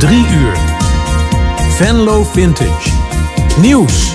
3 uur. Venlo Vintage. Nieuws.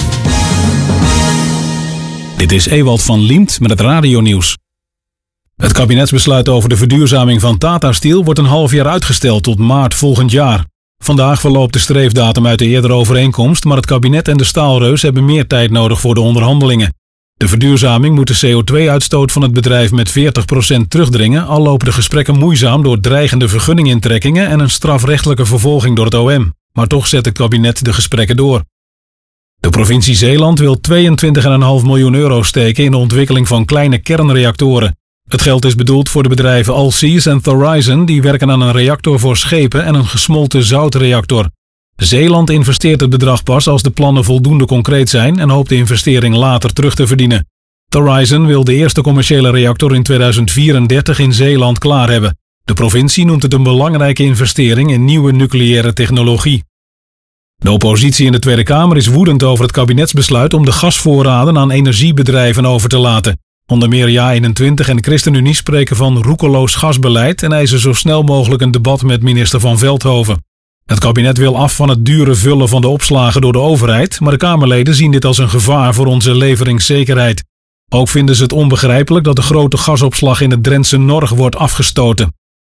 Dit is Ewald van Liemt met het radionieuws. Het kabinetsbesluit over de verduurzaming van Tata Steel wordt een half jaar uitgesteld tot maart volgend jaar. Vandaag verloopt de streefdatum uit de eerdere overeenkomst, maar het kabinet en de staalreus hebben meer tijd nodig voor de onderhandelingen. De verduurzaming moet de CO2-uitstoot van het bedrijf met 40% terugdringen, al lopen de gesprekken moeizaam door dreigende vergunningintrekkingen en een strafrechtelijke vervolging door het OM. Maar toch zet het kabinet de gesprekken door. De provincie Zeeland wil 22,5 miljoen euro steken in de ontwikkeling van kleine kernreactoren. Het geld is bedoeld voor de bedrijven Allseas en Thorizon, die werken aan een reactor voor schepen en een gesmolten zoutreactor. Zeeland investeert het bedrag pas als de plannen voldoende concreet zijn en hoopt de investering later terug te verdienen. Thorizon wil de eerste commerciële reactor in 2034 in Zeeland klaar hebben. De provincie noemt het een belangrijke investering in nieuwe nucleaire technologie. De oppositie in de Tweede Kamer is woedend over het kabinetsbesluit om de gasvoorraden aan energiebedrijven over te laten. Onder meer JA21 en ChristenUnie spreken van roekeloos gasbeleid en eisen zo snel mogelijk een debat met minister Van Veldhoven. Het kabinet wil af van het dure vullen van de opslagen door de overheid, maar de Kamerleden zien dit als een gevaar voor onze leveringszekerheid. Ook vinden ze het onbegrijpelijk dat de grote gasopslag in het Drentse Norg wordt afgestoten.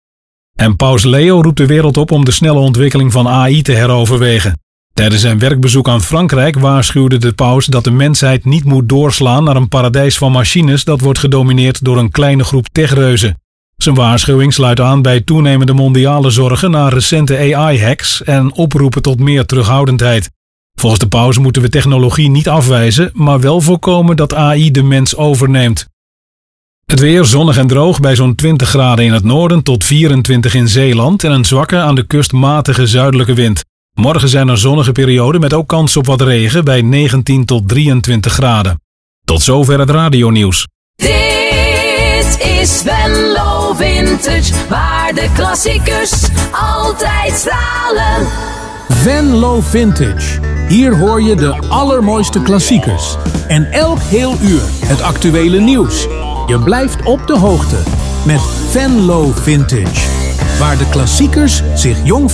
En paus Leo roept de wereld op om de snelle ontwikkeling van AI te heroverwegen. Tijdens zijn werkbezoek aan Frankrijk waarschuwde de paus dat de mensheid niet moet doorslaan naar een paradijs van machines dat wordt gedomineerd door een kleine groep techreuzen. Zijn waarschuwing sluit aan bij toenemende mondiale zorgen na recente AI-hacks en oproepen tot meer terughoudendheid. Volgens de paus moeten we technologie niet afwijzen, maar wel voorkomen dat AI de mens overneemt. Het weer zonnig en droog bij zo'n 20 graden in het noorden tot 24 in Zeeland en een zwakke aan de kust matige zuidelijke wind. Morgen zijn er zonnige perioden met ook kans op wat regen bij 19 tot 23 graden. Tot zover het radionieuws. Dit is Venlo Vintage, waar de klassiekers altijd stralen. Venlo Vintage. Hier hoor je de allermooiste klassiekers. En elk heel uur het actuele nieuws. Je blijft op de hoogte met Venlo Vintage. Waar de klassiekers zich jong